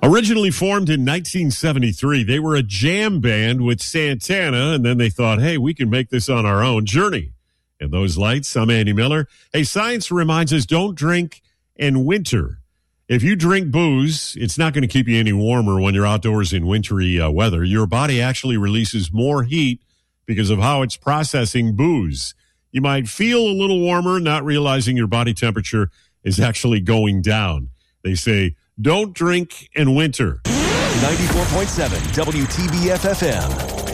Originally formed in 1973, they were a jam band with Santana, and then they thought, hey, we can make this on our own. Journey. And those lights, I'm Andy Miller. Hey, science reminds us don't drink in winter. If you drink booze, it's not going to keep you any warmer when you're outdoors in wintry weather. Your body actually releases more heat because of how it's processing booze. You might feel a little warmer, not realizing your body temperature is actually going down. They say, don't drink in winter. 94.7 WTBF FM.